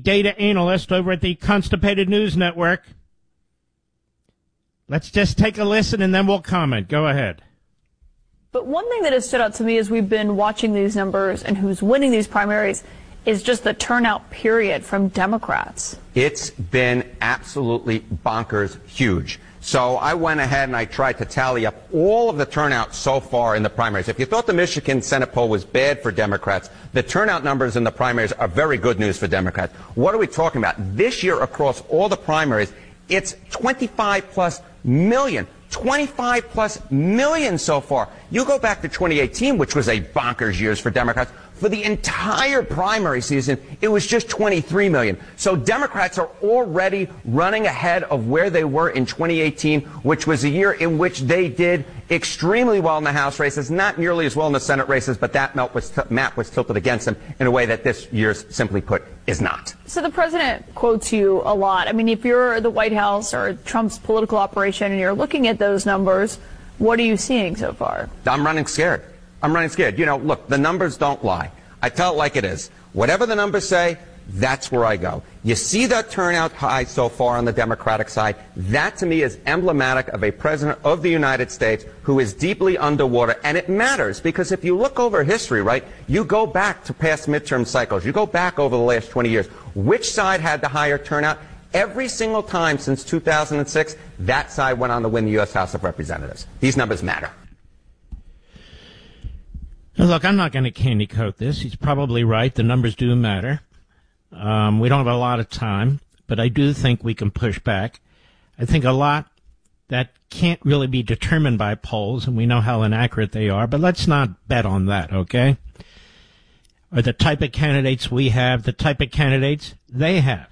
data analyst over at the Constipated News Network. Let's just take a listen and then we'll comment. Go ahead. But one thing that has stood out to me as we've been watching these numbers and who's winning these primaries is just the turnout period from Democrats. It's been absolutely bonkers huge. So I went ahead and I tried to tally up all of the turnout so far in the primaries. If you thought the Michigan Senate poll was bad for Democrats, the turnout numbers in the primaries are very good news for Democrats. What are we talking about? This year across all the primaries, it's 25 plus million. 25 plus million so far. You go back to 2018, which was a bonkers year for Democrats. For the entire primary season, it was just 23 million. So Democrats are already running ahead of where they were in 2018, which was a year in which they did extremely well in the House races, not nearly as well in the Senate races, but that map was tilted against them in a way that this year's, simply put, is not. So the president quotes you a lot. I mean, if you're the White House or Trump's political operation and you're looking at those numbers, what are you seeing so far? I'm running scared. You know, look, the numbers don't lie. I tell it like it is. Whatever the numbers say, that's where I go. You see that turnout high so far on the Democratic side? That, to me, is emblematic of a president of the United States who is deeply underwater. And it matters because if you look over history, right, you go back to past midterm cycles. You go back over the last 20 years. Which side had the higher turnout? Every single time since 2006, that side went on to win the U.S. House of Representatives. These numbers matter. Look, I'm not going to candy coat this. He's probably right. The numbers do matter. We don't have a lot of time, but I do think we can push back. I think a lot that can't really be determined by polls, and we know how inaccurate they are, but let's not bet on that, okay? Are the type of candidates we have the type of candidates they have?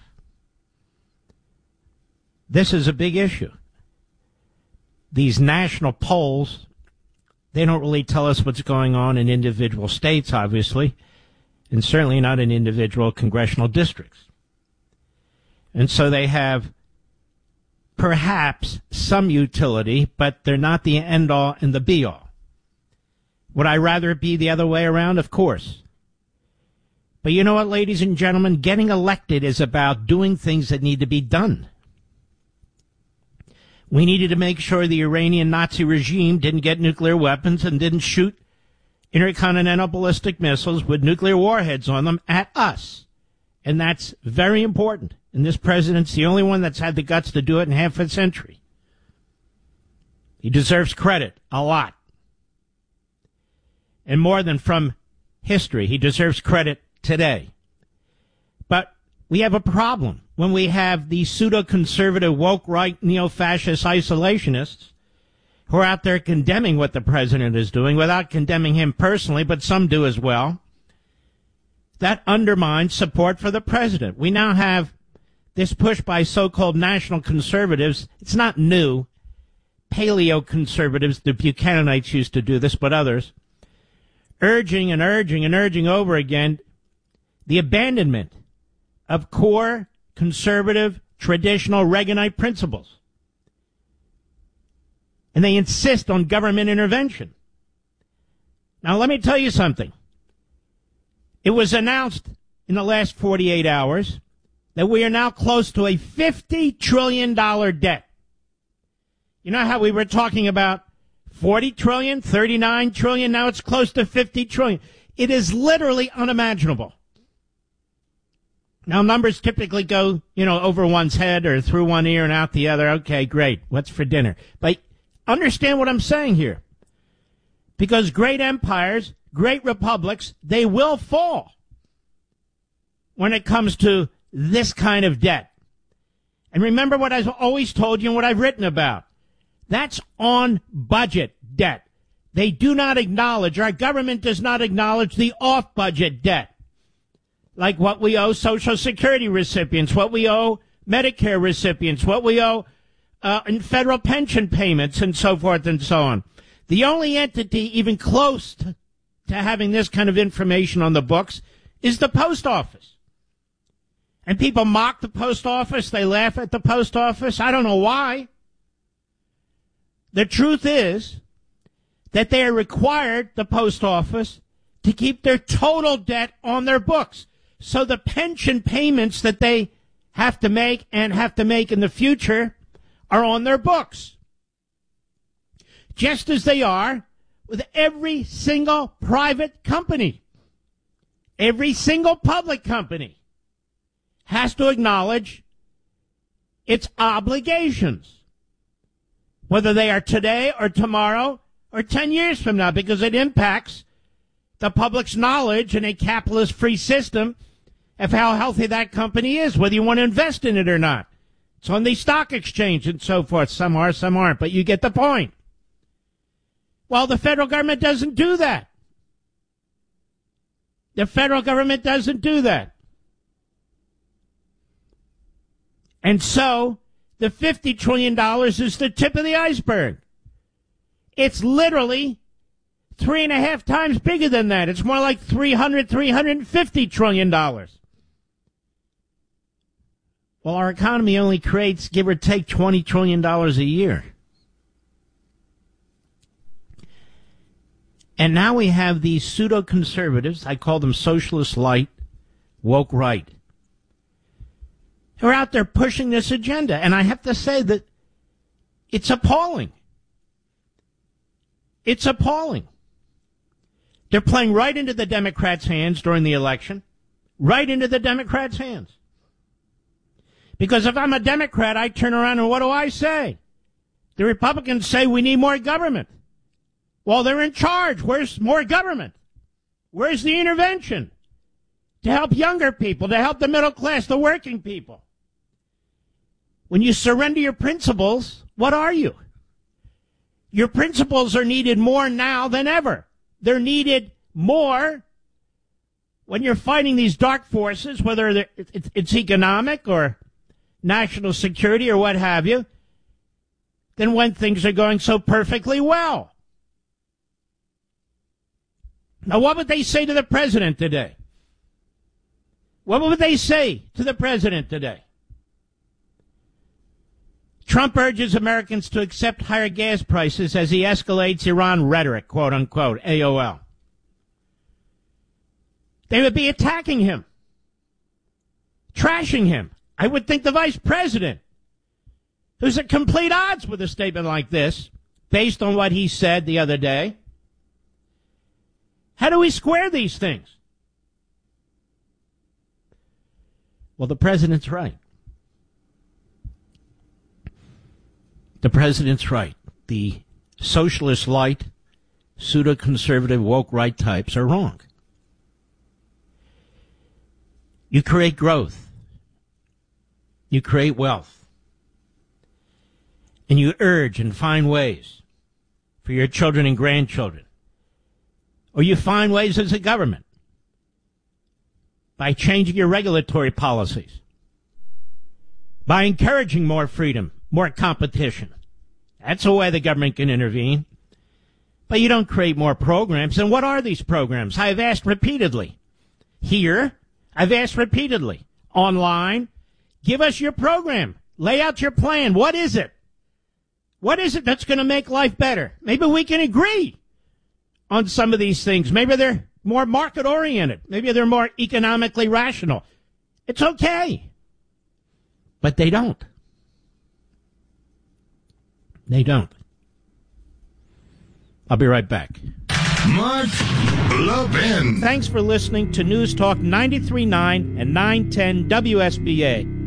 This is a big issue. These national polls, they don't really tell us what's going on in individual states, obviously, and certainly not in individual congressional districts. And so they have perhaps some utility, but they're not the end-all and the be-all. Would I rather it be the other way around? Of course. But you know what, ladies and gentlemen? Getting elected is about doing things that need to be done. We needed to make sure the Iranian Nazi regime didn't get nuclear weapons and didn't shoot intercontinental ballistic missiles with nuclear warheads on them at us. And that's very important. And this president's the only one that's had the guts to do it in half a century. He deserves credit, a lot. And more than from history, he deserves credit today. But we have a problem when we have these pseudo-conservative, woke-right, neo-fascist isolationists who are out there condemning what the president is doing without condemning him personally, but some do as well. That undermines support for the president. We now have this push by so-called national conservatives. It's not new. Paleo-conservatives, the Buchananites used to do this, but others, urging and urging and urging over again the abandonment of core conservative, traditional Reaganite principles. And they insist on government intervention. Now, let me tell you something. It was announced in the last 48 hours that we are now close to a $50 trillion debt. You know how we were talking about 40 trillion, 39 trillion, now it's close to 50 trillion. It is literally unimaginable. Now, numbers typically go, over one's head or through one ear and out the other. Okay, great. What's for dinner? But understand what I'm saying here. Because great empires, great republics, they will fall when it comes to this kind of debt. And remember what I've always told you and what I've written about. That's on budget debt. They do not acknowledge, our government does not acknowledge the off-budget debt. Like what we owe Social Security recipients, what we owe Medicare recipients, what we owe in federal pension payments, and so forth and so on. The only entity even close to having this kind of information on the books is the post office. And people mock the post office. They laugh at the post office. I don't know why. The truth is that they are required, the post office, to keep their total debt on their books. So the pension payments that they have to make and have to make in the future are on their books. Just as they are with every single private company. Every single public company has to acknowledge its obligations, whether they are today or tomorrow or 10 years from now, because it impacts the public's knowledge in a capitalist free system of how healthy that company is, whether you want to invest in it or not. It's on the stock exchange and so forth. Some are, some aren't, but you get the point. Well, the federal government doesn't do that. The federal government doesn't do that. And so the $50 trillion is the tip of the iceberg. It's literally 3.5 times bigger than that. It's more like $350 trillion. Well, our economy only creates, give or take, $20 trillion a year. And now we have these pseudo-conservatives, I call them socialist light, woke right, who are out there pushing this agenda. And I have to say that it's appalling. It's appalling. They're playing right into the Democrats' hands during the election, right into the Democrats' hands. Because if I'm a Democrat, I turn around and what do I say? The Republicans say we need more government. Well, they're in charge. Where's more government? Where's the intervention to help younger people, to help the middle class, the working people? When you surrender your principles, what are you? Your principles are needed more now than ever. They're needed more when you're fighting these dark forces, whether it's economic or national security or what have you, than when things are going so perfectly well. Now, what would they say to the president today? What would they say to the president today? Trump urges Americans to accept higher gas prices as he escalates Iran rhetoric, quote unquote, AOL. They would be attacking him, trashing him. I would think the vice president, who's at complete odds with a statement like this, based on what he said the other day. How do we square these things? Well, the president's right. The president's right. The socialist light, pseudo-conservative, woke right types are wrong. You create growth. You create wealth. And you urge and find ways for your children and grandchildren. Or you find ways as a government by changing your regulatory policies, by encouraging more freedom, more competition. That's a way the government can intervene. But you don't create more programs. And what are these programs? I've asked repeatedly. Here, I've asked repeatedly. Online, give us your program. Lay out your plan. What is it? What is it that's going to make life better? Maybe we can agree on some of these things. Maybe they're more market-oriented. Maybe they're more economically rational. It's okay. But they don't. They don't. I'll be right back. Mark Levin. Thanks for listening to News Talk 93.9 and 910 WSBA.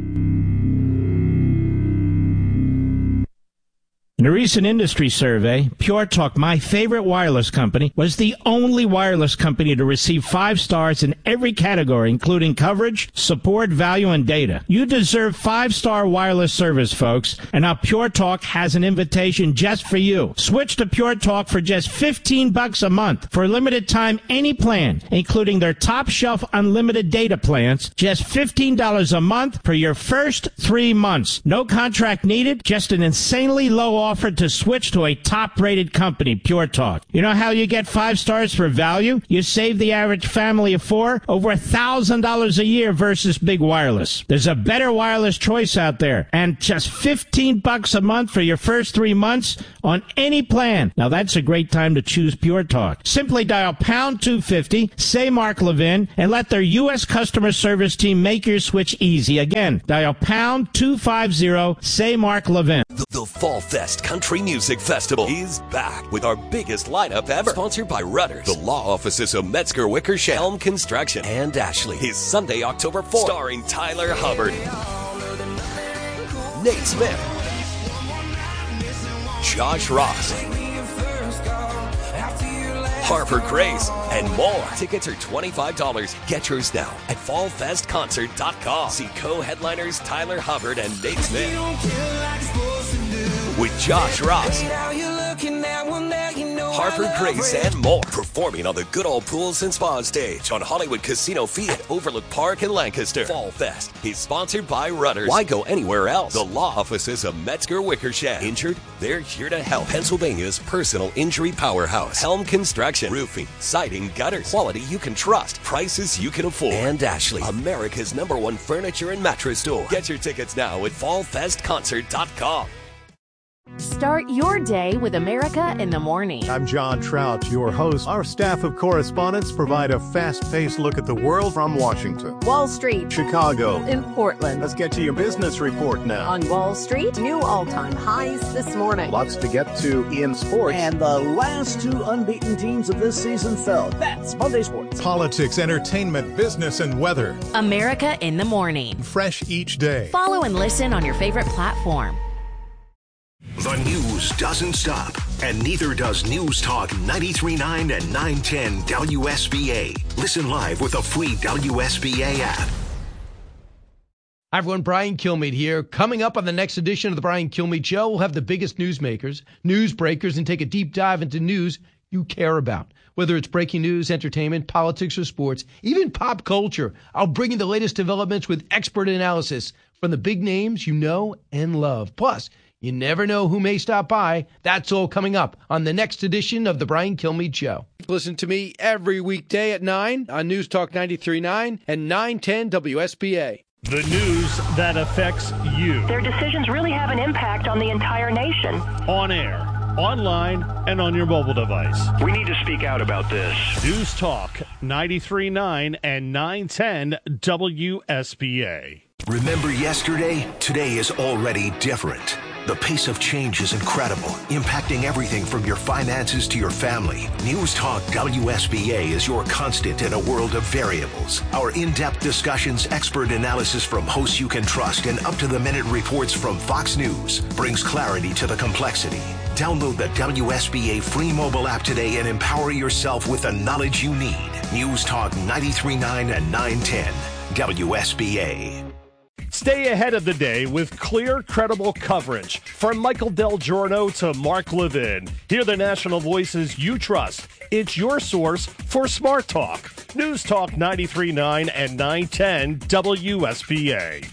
In a recent industry survey, Pure Talk, my favorite wireless company, was the only wireless company to receive 5 stars in every category, including coverage, support, value, and data. You deserve 5-star wireless service, folks, and now Pure Talk has an invitation just for you. Switch to Pure Talk for just $15 a month. For a limited time, any plan, including their top-shelf unlimited data plans, just $15 a month for your first 3 months. No contract needed, just an insanely low offer offered to switch to a top-rated company, Pure Talk. You know how you get 5 stars for value? You save the average family of 4 over $1,000 a year versus big wireless. There's a better wireless choice out there, and just $15 a month for your first 3 months on any plan. Now that's a great time to choose Pure Talk. Simply dial pound 250, say Mark Levin, and let their U.S. customer service team make your switch easy. Again, dial pound 250, say Mark Levin. The Fall Fest Country Music Festival is back with our biggest lineup ever. Sponsored by Rudders, the law offices of Metzger Wickersham, Helm Construction, and Ashley. Is Sunday, October 4th. Starring Tyler Hubbard, Nate Smith, Josh Ross, Harper Grace, and more. Tickets are $25. Get yours now at fallfestconcert.com. See co-headliners Tyler Hubbard and Nate Smith with Josh Ross, Harper Grace, and more. Performing on the Good Old Pools and Spa stage on Hollywood Casino Field, Overlook Park in Lancaster. Fall Fest is sponsored by Rudders. Why go anywhere else? The law offices of Metzger Wickersham. Injured? They're here to help. Pennsylvania's personal injury powerhouse. Helm Construction. Roofing, siding, gutters. Quality you can trust. Prices you can afford. And Ashley, America's #1 furniture and mattress store. Get your tickets now at fallfestconcert.com. Start your day with America in the Morning. I'm John Trout, your host. Our staff of correspondents provide a fast-paced look at the world from Washington, Wall Street, Chicago, and Portland. Let's get to your business report now. On Wall Street, new all-time highs this morning. Lots to get to in sports. And the last 2 unbeaten teams of this season fell. That's Monday Sports. Politics, entertainment, business, and weather. America in the Morning. Fresh each day. Follow and listen on your favorite platform. The news doesn't stop, and neither does News Talk 93.9 and 910 WSBA. Listen live with a free WSBA app. Hi, everyone. Brian Kilmeade here. Coming up on the next edition of the Brian Kilmeade Show, we'll have the biggest newsmakers, news breakers, and take a deep dive into news you care about. Whether it's breaking news, entertainment, politics, or sports, even pop culture, I'll bring you the latest developments with expert analysis from the big names you know and love. Plus, you never know who may stop by. That's all coming up on the next edition of the Brian Kilmeade Show. Listen to me every weekday at 9 on News Talk 93.9 and 910 WSBA. The news that affects you. Their decisions really have an impact on the entire nation. On air, online, and on your mobile device. We need to speak out about this. News Talk 93.9 and 910 WSBA. Remember yesterday? Today is already different. The pace of change is incredible, impacting everything from your finances to your family. News Talk WSBA is your constant in a world of variables. Our in-depth discussions, expert analysis from hosts you can trust, and up-to-the-minute reports from Fox News brings clarity to the complexity. Download the WSBA free mobile app today and empower yourself with the knowledge you need. News Talk 93.9 and 910 WSBA. Stay ahead of the day with clear, credible coverage. From Michael Del Giorno to Mark Levin. Hear the national voices you trust. It's your source for Smart Talk. News Talk 93.9 and 910 WSBA.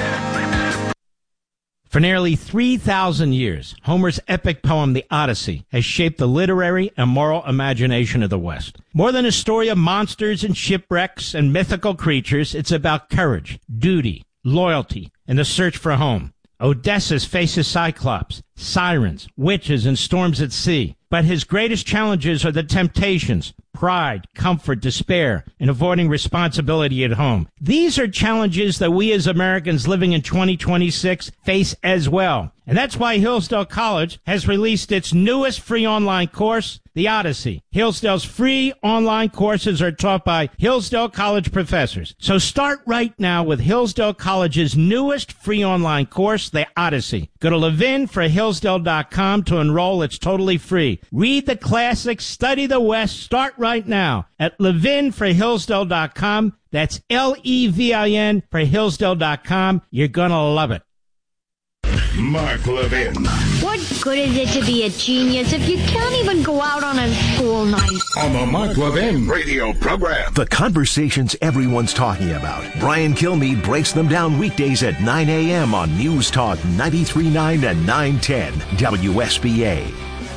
For nearly 3,000 years, Homer's epic poem, The Odyssey, has shaped the literary and moral imagination of the West. More than a story of monsters and shipwrecks and mythical creatures, it's about courage, duty, loyalty, and the search for home. Odysseus faces Cyclops, sirens, witches, and storms at sea. But his greatest challenges are the temptations, pride, comfort, despair, and avoiding responsibility at home. These are challenges that we as Americans living in 2026 face as well. And that's why Hillsdale College has released its newest free online course, The Odyssey. Hillsdale's free online courses are taught by Hillsdale College professors. So start right now with Hillsdale College's newest free online course, The Odyssey. Go to levinforhillsdale.com to enroll. It's totally free. Read the classics, study the West. Start right now at levinforhillsdale.com. That's LEVIN for Hillsdale.com. You're going to love it. Mark Levin. What good is it to be a genius if you can't even go out on a school night? On the Mark Levin radio program. The conversations everyone's talking about. Brian Kilmeade breaks them down weekdays at 9 a.m. on News Talk 93.9 and 910 WSBA.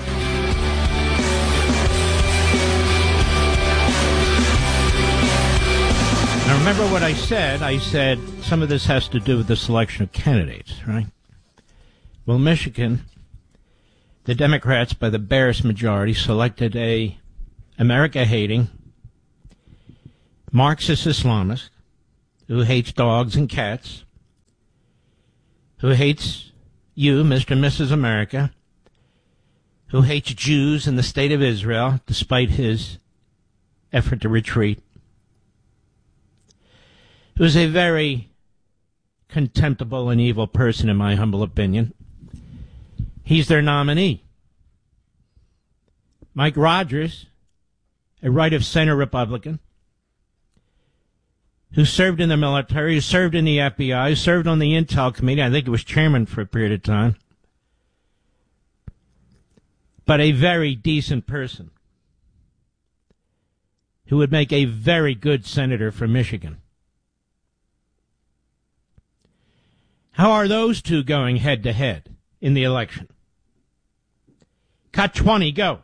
Now, remember what I said? I said some of this has to do with the selection of candidates, right? Well, Michigan, the Democrats, by the barest majority, selected a America-hating, Marxist Islamist who hates dogs and cats, who hates you, Mr. and Mrs. America, who hates Jews in the state of Israel, despite his effort to retreat, who's a very contemptible and evil person, in my humble opinion. He's their nominee. Mike Rogers, a right-of-center Republican, who served in the military, who served in the FBI, who served on the Intel Committee. I think he was chairman for a period of time. But a very decent person who would make a very good senator for Michigan. How are those two going head-to-head in the election? Cut 20, go.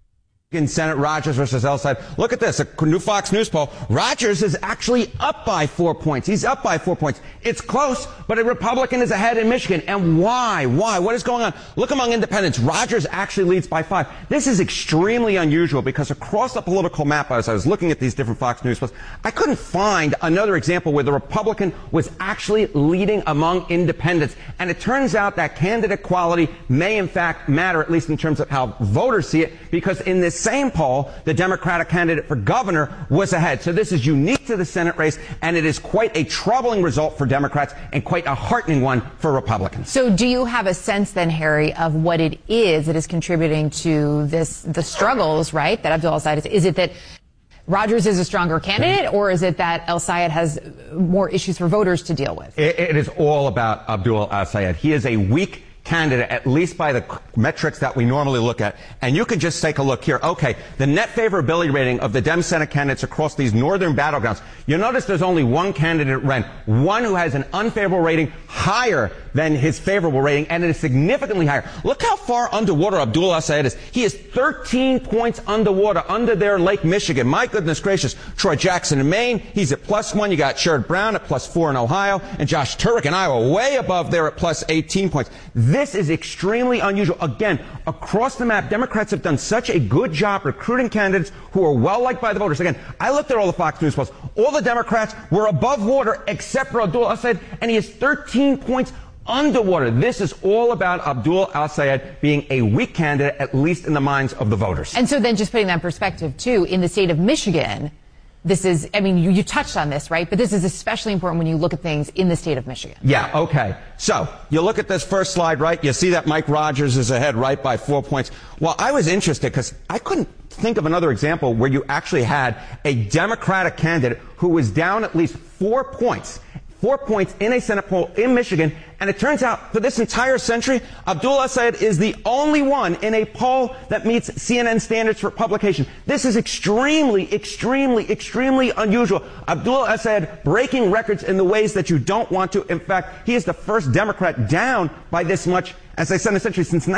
In Senate, Rogers versus El-Sayed. Look at this, a new Fox News poll. Rogers is actually up by 4 points. He's up by 4 points. It's close, but a Republican is ahead in Michigan. And why? Why? What is going on? Look among independents. Rogers actually leads by 5. This is extremely unusual because across the political map, as I was looking at these different Fox News polls, I couldn't find another example where the Republican was actually leading among independents. And it turns out that candidate quality may in fact matter, at least in terms of how voters see it, because in this same poll, the Democratic candidate for governor was ahead. So this is unique to the Senate race, and it is quite a troubling result for Democrats and quite a heartening one for Republicans. So do you have a sense then, Harry, of what it is that is contributing to the struggles, right, that Abdul El-Sayed is? Is it that Rogers is a stronger candidate, or is it that El-Sayed has more issues for voters to deal with? It is all about Abdul El-Sayed. He is a weak candidate, at least by the metrics that we normally look at. And you can just take a look here. Okay, the net favorability rating of the Dem Senate candidates across these northern battlegrounds. You'll notice there's only one candidate, Ren, one who has an unfavorable rating higher than his favorable rating, and it is significantly higher. Look how far underwater Abdul El-Sayed is. He is 13 points underwater, under there in Lake Michigan. My goodness gracious. Troy Jackson in Maine, he's at +1. You got Sherrod Brown at +4 in Ohio, and Josh Turek in Iowa way above there at +18 points. This is extremely unusual. Again, across the map, Democrats have done such a good job recruiting candidates who are well-liked by the voters. Again, I looked at all the Fox News polls. All the Democrats were above water except for Abdul El-Sayed, and he is 13 points underwater. This is all about Abdul El-Sayed being a weak candidate, at least in the minds of the voters. And so then just putting that in perspective, too, in the state of Michigan, this is, I mean, you touched on this, right? But this is especially important when you look at things in the state of Michigan. Yeah, okay. So, you look at this first slide, right? You see that Mike Rogers is ahead, right, by 4 points. Well, I was interested because I couldn't think of another example where you actually had a Democratic candidate who was down at least 4 points. 4 points in a Senate poll in Michigan, and it turns out for this entire century, Abdul El-Sayed is the only one in a poll that meets CNN standards for publication. This is extremely, extremely, extremely unusual. Abdul El-Sayed breaking records in the ways that you don't want to. In fact, he is the first Democrat down by this much, as I said, in a century since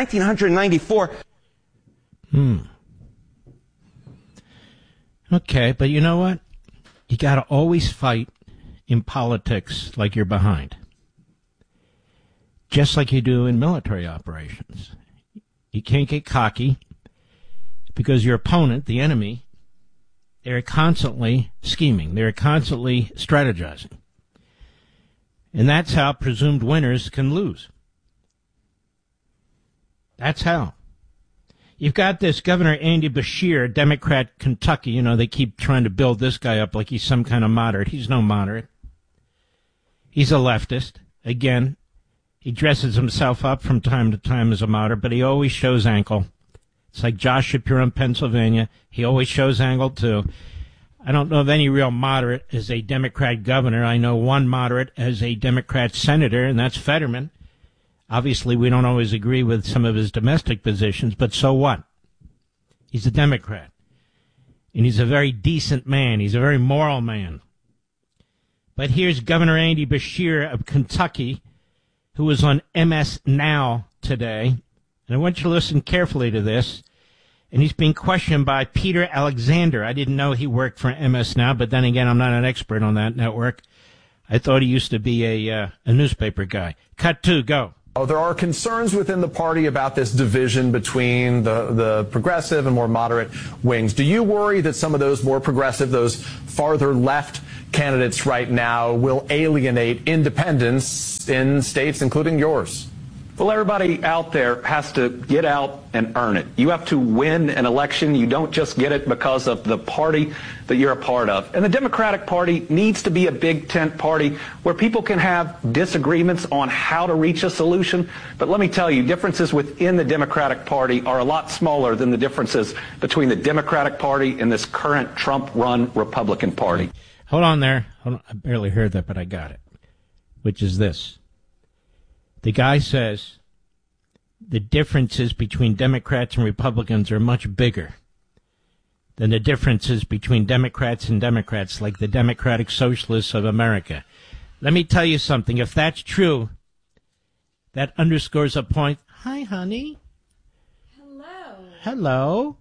1994. Okay, but you know what? You got to always fight in politics like you're behind, just like you do in military operations. You can't get cocky because your opponent, the enemy, they're constantly scheming. They're constantly strategizing. And that's how presumed winners can lose. That's how. You've got this Governor Andy Beshear, Democrat, Kentucky. You know, they keep trying to build this guy up like he's some kind of moderate. He's no moderate. He's a leftist. Again, he dresses himself up from time to time as a moderate, but he always shows ankle. It's like Josh Shapiro in Pennsylvania. He always shows ankle, too. I don't know of any real moderate as a Democrat governor. I know one moderate as a Democrat senator, and that's Fetterman. Obviously, we don't always agree with some of his domestic positions, but so what? He's a Democrat. And he's a very decent man. He's a very moral man. But here's Governor Andy Beshear of Kentucky, who was on MS Now today. And I want you to listen carefully to this. And he's being questioned by Peter Alexander. I didn't know he worked for MS Now, but then again, I'm not an expert on that network. I thought he used to be a newspaper guy. Cut 2, go. There are concerns within the party about this division between the progressive and more moderate wings. Do you worry that some of those more progressive, those farther left candidates right now will alienate independents in states, including yours? Well, everybody out there has to get out and earn it. You have to win an election. You don't just get it because of the party that you're a part of. And the Democratic Party needs to be a big tent party where people can have disagreements on how to reach a solution. But let me tell you, differences within the Democratic Party are a lot smaller than the differences between the Democratic Party and this current Trump-run Republican Party. Hold on there. Hold on. I barely heard that, but I got it, which is this. The guy says the differences between Democrats and Republicans are much bigger than the differences between Democrats and Democrats, like the Democratic Socialists of America. Let me tell you something. If that's true, that underscores a point. Hi, honey. Hello. Hello.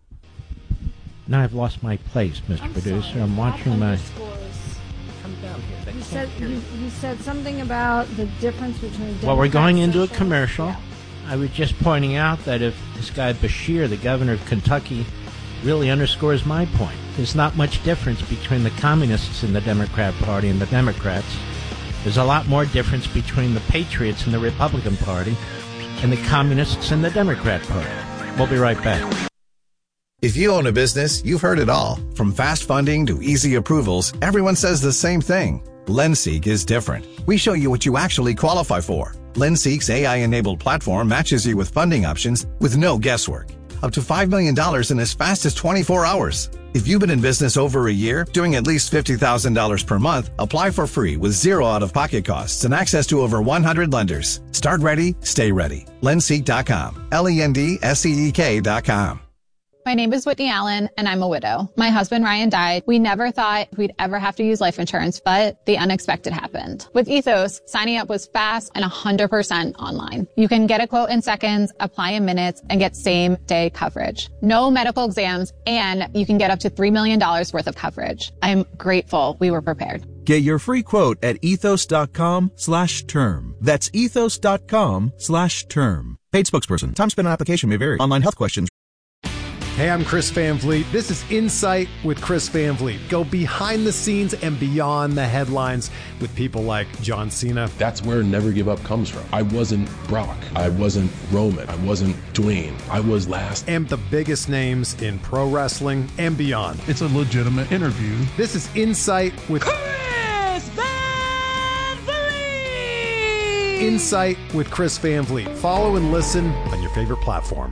Now I've lost my place, Mr. Producer. Sorry. I'm watching my... Come down here. You said something about the difference between... Well, we're going into a Socialists. commercial. Yeah. I was just pointing out that if this guy Beshear, the governor of Kentucky, really underscores my point. There's not much difference between the communists in the Democrat Party and the Democrats. There's a lot more difference between the patriots in the Republican Party and the communists in the Democrat Party. We'll be right back. If you own a business, you've heard it all. From fast funding to easy approvals, everyone says the same thing. LendSeek is different. We show you what you actually qualify for. LendSeek's AI-enabled platform matches you with funding options with no guesswork. Up to $5 million in as fast as 24 hours. If you've been in business over a year, doing at least $50,000 per month, apply for free with zero out-of-pocket costs and access to over 100 lenders. Start ready, stay ready. LendSeek.com. LendSeek.com. My name is Whitney Allen, and I'm a widow. My husband, Ryan, died. We never thought we'd ever have to use life insurance, but the unexpected happened. With Ethos, signing up was fast and 100% online. You can get a quote in seconds, apply in minutes, and get same-day coverage. No medical exams, and you can get up to $3 million worth of coverage. I'm grateful we were prepared. Get your free quote at ethos.com/term. That's ethos.com/term. Paid spokesperson. Time spent on application may vary. Online health questions. Hey, I'm Chris Van Vliet. This is Insight with Chris Van Vliet. Go behind the scenes and beyond the headlines with people like John Cena. That's where Never Give Up comes from. I wasn't Brock. I wasn't Roman. I wasn't Dwayne. I was last. And the biggest names in pro wrestling and beyond. It's a legitimate interview. This is Insight with Chris Van Vliet! Insight with Chris Van Vliet. Follow and listen on your favorite platform.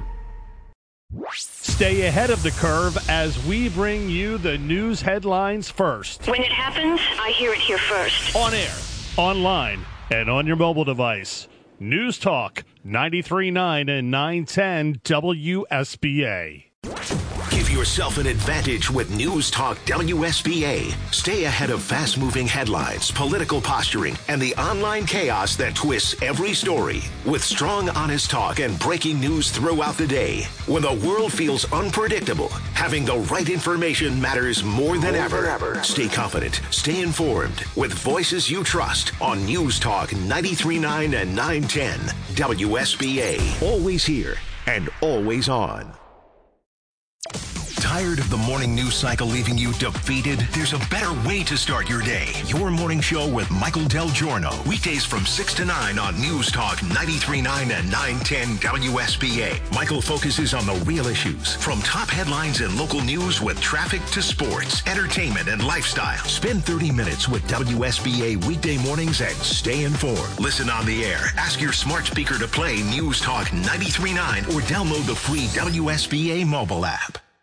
Stay ahead of the curve as we bring you the news headlines first. When it happens, I hear it here first. On air, online, and on your mobile device. News Talk 93.9 and 910 WSBA. Give yourself an advantage with News Talk WSBA. Stay ahead of fast-moving headlines, political posturing, and the online chaos that twists every story. With strong, honest talk and breaking news throughout the day. When the world feels unpredictable, having the right information matters more than ever. Stay confident, stay informed, with voices you trust on News Talk 93.9 and 910 WSBA. Always here and always on. Tired of the morning news cycle leaving you defeated? There's a better way to start your day. Your morning show with Michael Del Giorno. Weekdays from 6 to 9 on News Talk 93.9 and 910 WSBA. Michael focuses on the real issues, from top headlines and local news with traffic to sports, entertainment, and lifestyle. Spend 30 minutes with WSBA weekday mornings and stay informed. Listen on the air. Ask your smart speaker to play News Talk 93.9 or download the free WSBA mobile app.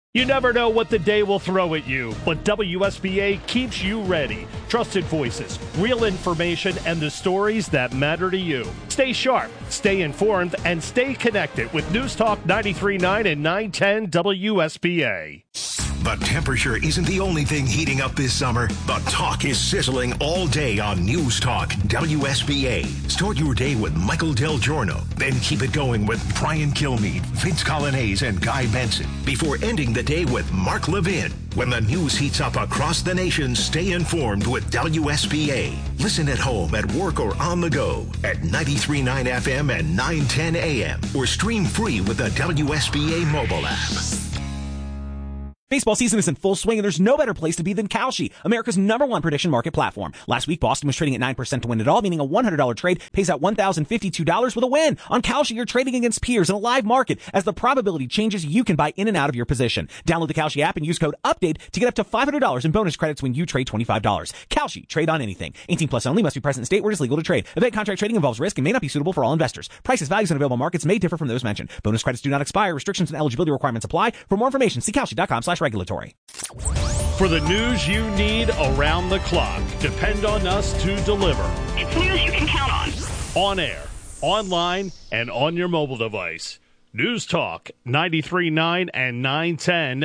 You never know what the day will throw at you, but WSBA keeps you ready. Trusted voices, real information, and the stories that matter to you. Stay sharp, stay informed, and stay connected with News Talk 93.9 and 910 WSBA. The temperature isn't the only thing heating up this summer. The talk is sizzling all day on News Talk WSBA. Start your day with Michael Del Giorno, then keep it going with Brian Kilmeade, Vince Colonnese, and Guy Benson, before ending the day with Mark Levin. When the news heats up across the nation, stay informed with WSBA. Listen at home, at work, or on the go at 93.9 FM and 910 AM, or stream free with the WSBA mobile app. Baseball season is in full swing, and there's no better place to be than Kalshi, America's #1 prediction market platform. Last week, Boston was trading at 9% to win it all, meaning a $100 trade pays out $1,052 with a win. On Kalshi, you're trading against peers in a live market. As the probability changes, you can buy in and out of your position. Download the Kalshi app and use code UPDATE to get up to $500 in bonus credits when you trade $25. Kalshi, trade on anything. 18 plus only, must be present in state where it is legal to trade. Event contract trading involves risk and may not be suitable for all investors. Prices, values, and available markets may differ from those mentioned. Bonus credits do not expire. Restrictions and eligibility requirements apply. For more information, see kalshi.com/regulatory. For the news you need around the clock, depend on us to deliver. It's news you can count on. On air, online, and on your mobile device. News Talk 93.9 and 910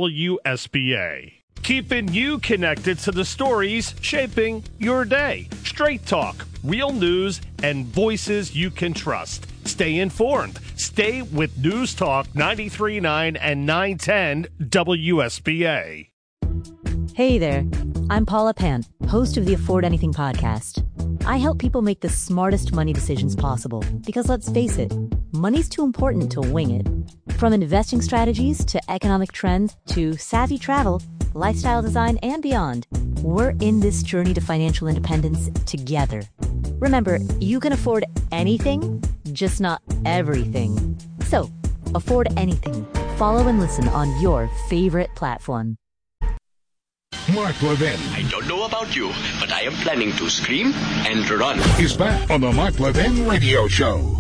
WSBA. Keeping you connected to the stories shaping your day. Straight talk, real news, and voices you can trust. Stay informed. Stay with News Talk 93.9 and 910 WSBA. Hey there. I'm Paula Pant, host of the Afford Anything podcast. I help people make the smartest money decisions possible because, let's face it, money's too important to wing it. From investing strategies to economic trends to savvy travel, lifestyle design, and beyond, we're in this journey to financial independence together. Remember, you can afford anything, just not everything. So, afford anything. Follow and listen on your favorite platform. Mark Levin. I don't know about you, but I am planning to scream and run. He's back on the Mark Levin Radio Show.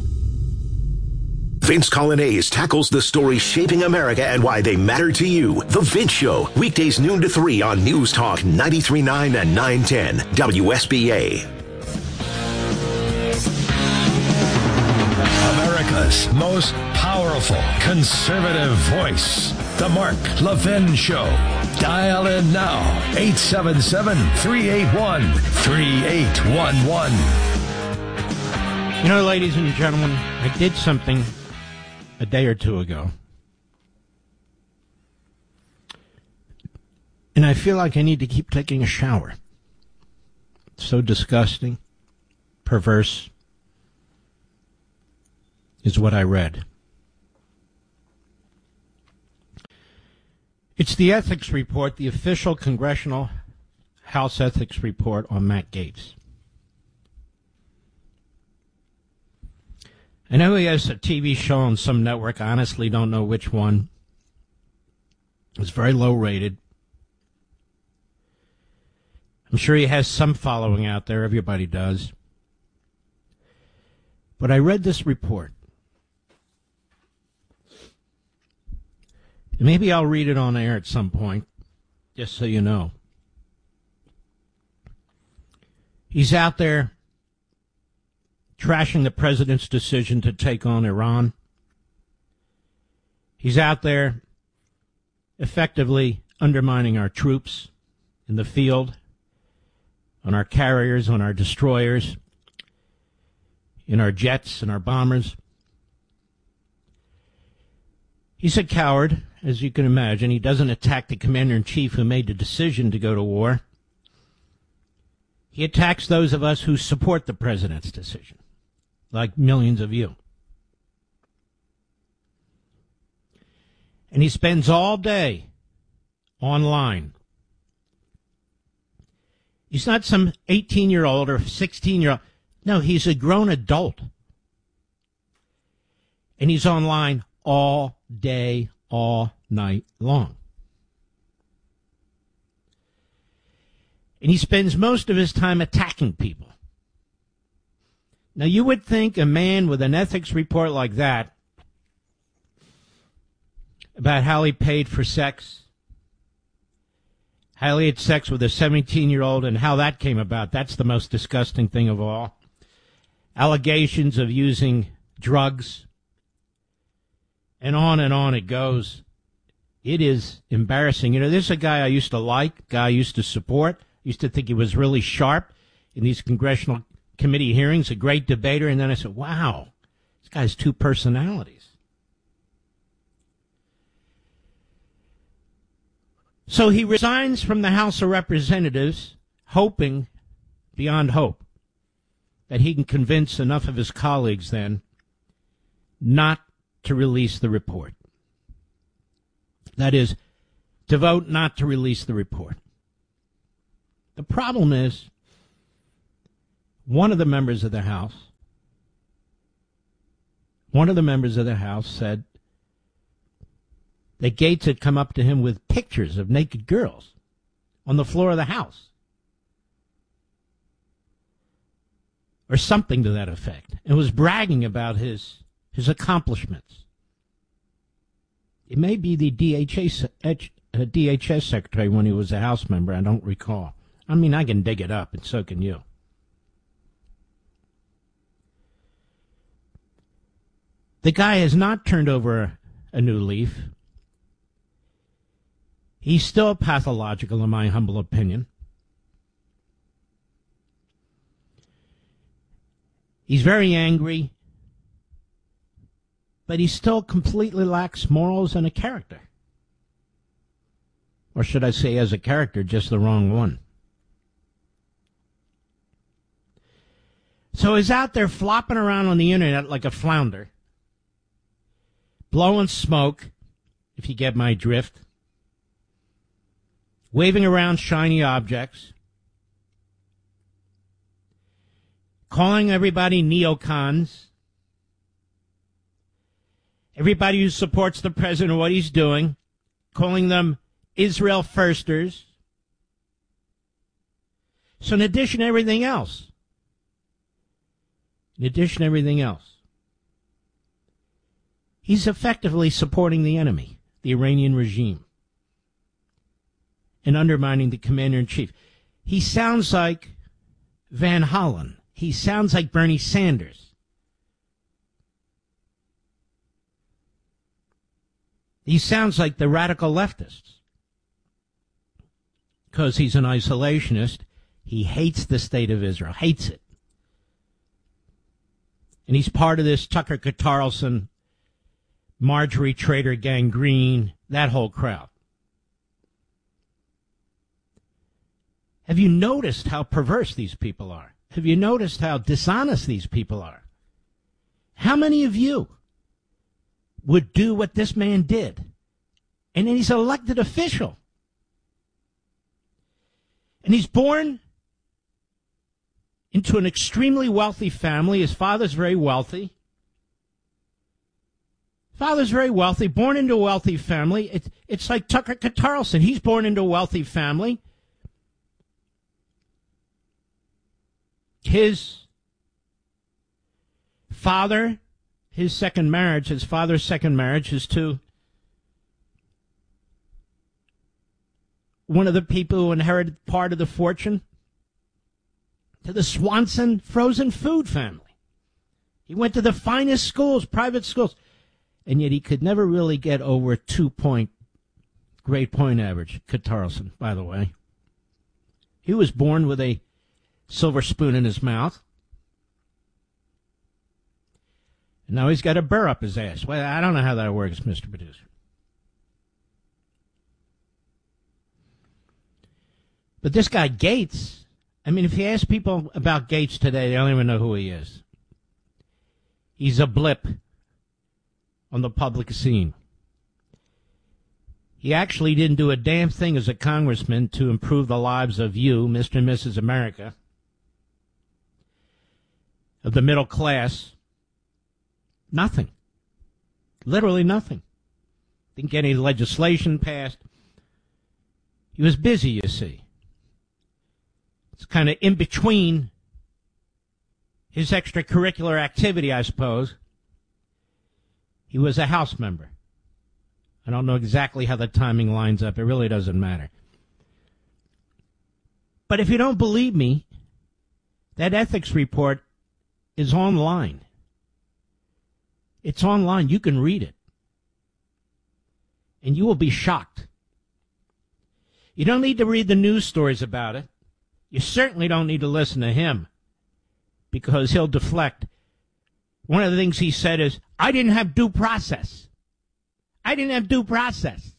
Vince Colonnese tackles the stories shaping America and why they matter to you. The Vince Show, weekdays noon to 3 on News Talk 93.9 and 910 WSBA. America's most powerful conservative voice. The Mark Levin Show. Dial in now. 877-381-3811. You know, ladies and gentlemen, I did something a day or two ago. And I feel like I need to keep taking a shower. It's so disgusting, perverse, is what I read. It's the ethics report, the official Congressional House ethics report on Matt Gaetz. I know he has a TV show on some network. I honestly don't know which one. It's very low rated. I'm sure he has some following out there. Everybody does. But I read this report. Maybe I'll read it on air at some point, just so you know. He's out there trashing the president's decision to take on Iran. He's out there effectively undermining our troops in the field, on our carriers, on our destroyers, in our jets and our bombers. He's a coward, as you can imagine. He doesn't attack the commander-in-chief who made the decision to go to war. He attacks those of us who support the president's decision, like millions of you. And he spends all day online. He's not some 18-year-old or 16-year-old. No, he's a grown adult. And he's online all day, all night long. And he spends most of his time attacking people. Now, you would think a man with an ethics report like that, about how he paid for sex, how he had sex with a 17-year-old, and how that came about. That's the most disgusting thing of all. Allegations of using drugs, and on it goes. It is embarrassing. You know, this is a guy I used to like, guy I used to support, used to think he was really sharp in these congressional committee hearings, a great debater, and then I said, wow, this guy has two personalities. So he resigns from the House of Representatives, hoping, beyond hope, that he can convince enough of his colleagues then not to release the report. That is, to vote not to release the report. The problem is, one of the members of the House said that Gates had come up to him with pictures of naked girls on the floor of the House. Or something to that effect. And was bragging about his accomplishments. It may be the DHS secretary when he was a House member. I don't recall. I mean, I can dig it up, and so can you. The guy has not turned over a new leaf. He's still pathological, in my humble opinion. He's very angry, but he still completely lacks morals and a character. Or should I say, as a character, just the wrong one. So he's out there flopping around on the internet like a flounder, blowing smoke, if you get my drift, waving around shiny objects, calling everybody neocons, everybody who supports the president and what he's doing, calling them Israel firsters. So in addition to everything else, he's effectively supporting the enemy, the Iranian regime, and undermining the commander-in-chief. He sounds like Van Hollen. He sounds like Bernie Sanders. He sounds like the radical leftists. Because he's an isolationist. He hates the state of Israel, hates it. And he's part of this Tucker Carlson, Marjorie Trader Gang Green, that whole crowd. Have you noticed how perverse these people are? Have you noticed how dishonest these people are? How many of you would do what this man did? And then he's an elected official. And he's born into an extremely wealthy family. His father's very wealthy. Born into a wealthy family. It's like Tucker Carlson. He's born into a wealthy family. His father's second marriage is to one of the people who inherited part of the fortune, to the Swanson frozen food family. He went to the finest schools, private schools, and yet he could never really get over a 2-point grade point average. Carlson, by the way. He was born with a silver spoon in his mouth. And now he's got a burr up his ass. Well, I don't know how that works, Mr. Producer. But this guy Gates, I mean, if you ask people about Gates today, they don't even know who he is. He's a blip on the public scene. He actually didn't do a damn thing as a congressman to improve the lives of you, Mr. and Mrs. America, of the middle class. Nothing. Literally nothing. Didn't get any legislation passed. He was busy, you see. It's kind of in between his extracurricular activity, I suppose. He was a House member. I don't know exactly how the timing lines up. It really doesn't matter. But if you don't believe me, that ethics report is online. It's online. You can read it. And you will be shocked. You don't need to read the news stories about it. You certainly don't need to listen to him, because he'll deflect. One of the things he said is, I didn't have due process. I didn't have due process.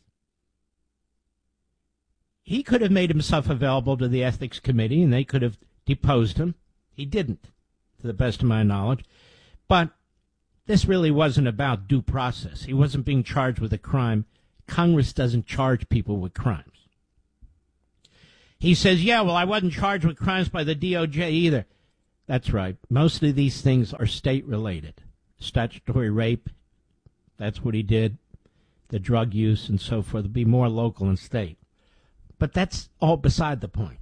He could have made himself available to the ethics committee, and they could have deposed him. He didn't, to the best of my knowledge. But this really wasn't about due process. He wasn't being charged with a crime. Congress doesn't charge people with crimes. He says, yeah, well, I wasn't charged with crimes by the DOJ either. That's right. Most of these things are state-related. Statutory rape, that's what he did. The drug use and so forth would be more local and state. But that's all beside the point.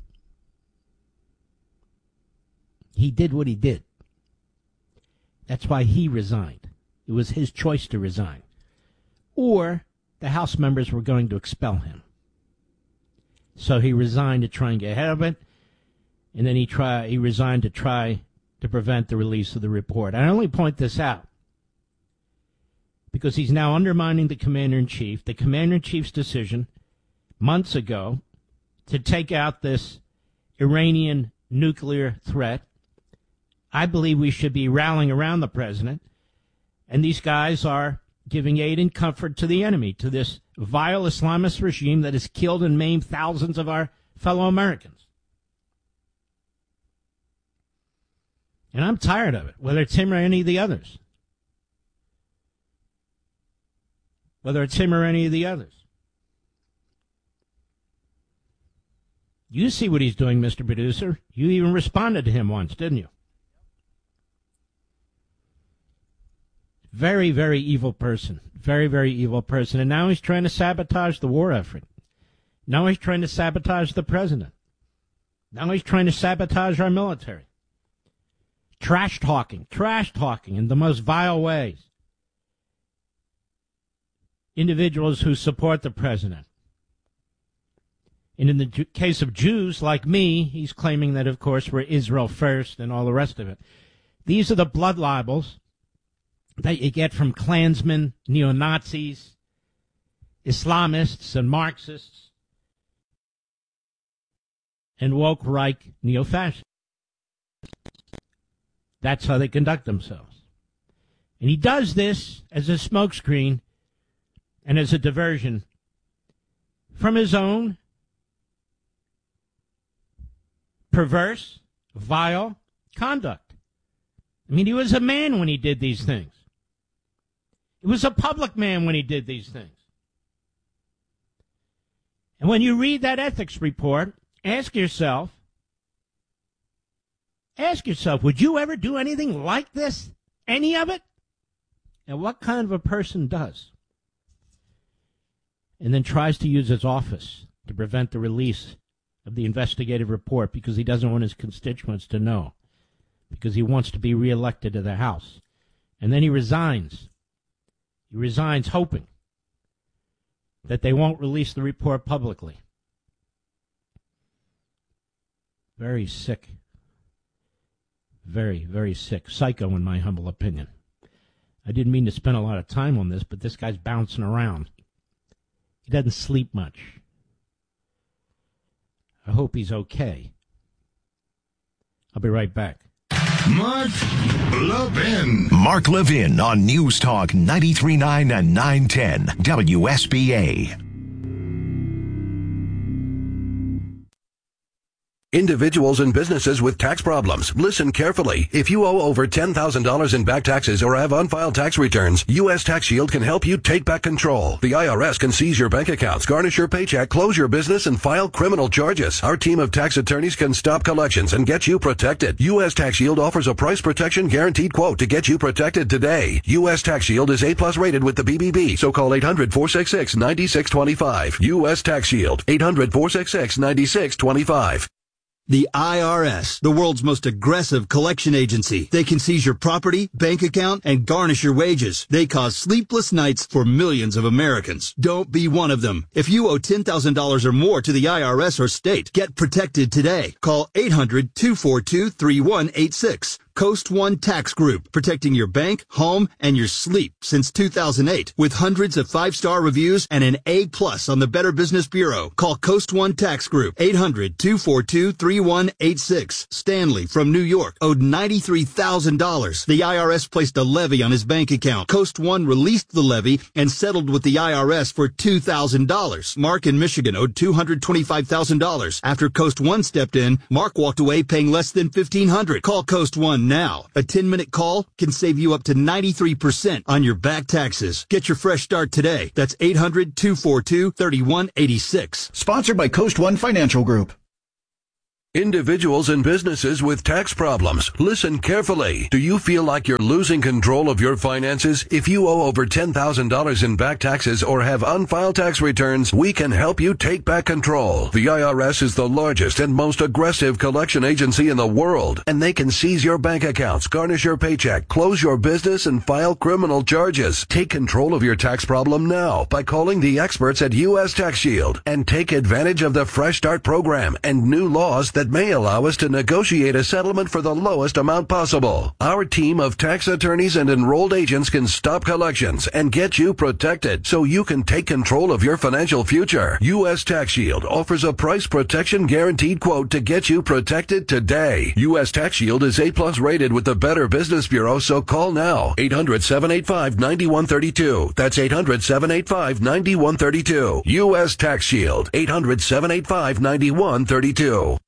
He did what he did. That's why he resigned. It was his choice to resign. Or the House members were going to expel him. So he resigned to try and get ahead of it, and then he resigned to try to prevent the release of the report. I only point this out because he's now undermining the Commander-in-Chief. The Commander-in-Chief's decision months ago to take out this Iranian nuclear threat. I believe we should be rallying around the president, and these guys are giving aid and comfort to the enemy, to this vile Islamist regime that has killed and maimed thousands of our fellow Americans. And I'm tired of it, whether it's him or any of the others. Whether it's him or any of the others. You see what he's doing, Mr. Producer. You even responded to him once, didn't you? Very, very evil person. Very, very evil person. And now he's trying to sabotage the war effort. Now he's trying to sabotage the president. Now he's trying to sabotage our military. Trash talking in the most vile ways. Individuals who support the president. And in the case of Jews like me, he's claiming that, of course, we're Israel first and all the rest of it. These are the blood libels that you get from Klansmen, neo-Nazis, Islamists, and Marxists, and woke Reich neo-fascists. That's how they conduct themselves. And he does this as a smokescreen and as a diversion from his own perverse, vile conduct. I mean, he was a man when he did these things. He was a public man when he did these things. And when you read that ethics report, ask yourself, would you ever do anything like this? Any of it? And what kind of a person does? And then tries to use his office to prevent the release of the investigative report because he doesn't want his constituents to know, because he wants to be reelected to the House. And then he resigns. He resigns hoping that they won't release the report publicly. Very sick. Very, very sick. Psycho, in my humble opinion. I didn't mean to spend a lot of time on this, but this guy's bouncing around. He doesn't sleep much. I hope he's okay. I'll be right back. Mark Levin. Mark Levin on News Talk 93.9 and 910 WSBA. Individuals and businesses with tax problems, listen carefully. If you owe over $10,000 in back taxes or have unfiled tax returns, U.S. Tax Shield can help you take back control. The IRS can seize your bank accounts, garnish your paycheck, close your business, and file criminal charges. Our team of tax attorneys can stop collections and get you protected. U.S. Tax Shield offers a price protection guaranteed quote to get you protected today. U.S. Tax Shield is A+ rated with the BBB, so call 800-466-9625. U.S. Tax Shield, 800-466-9625. The IRS, the world's most aggressive collection agency. They can seize your property, bank account, and garnish your wages. They cause sleepless nights for millions of Americans. Don't be one of them. If you owe $10,000 or more to the IRS or state, get protected today. Call 800-242-3186. Coast One Tax Group, protecting your bank, home, and your sleep since 2008. With hundreds of 5-star reviews and an A+ on the Better Business Bureau. Call Coast One Tax Group, 800-242-3186. Stanley from New York owed $93,000. The IRS placed a levy on his bank account. Coast One released the levy and settled with the IRS for $2,000. Mark in Michigan owed $225,000. After Coast One stepped in, Mark walked away paying less than $1,500. Call Coast One now. A 10-minute call can save you up to 93% on your back taxes. Get your fresh start today. That's 800-242-3186. Sponsored by Coast One Financial Group. Individuals and businesses with tax problems, listen carefully. Do you feel like you're losing control of your finances? If you owe over $10,000 in back taxes or have unfiled tax returns, we can help you take back control. The IRS is the largest and most aggressive collection agency in the world, and they can seize your bank accounts, garnish your paycheck, close your business, and file criminal charges. Take control of your tax problem now by calling the experts at U.S. Tax Shield and take advantage of the Fresh Start program and new laws that may allow us to negotiate a settlement for the lowest amount possible. Our team of tax attorneys and enrolled agents can stop collections and get you protected so you can take control of your financial future. U.S. Tax Shield offers a price protection guaranteed quote to get you protected today. U.S. Tax Shield is A+ rated with the Better Business Bureau, so call now. 800-785-9132. That's 800-785-9132. U.S. Tax Shield. 800-785-9132.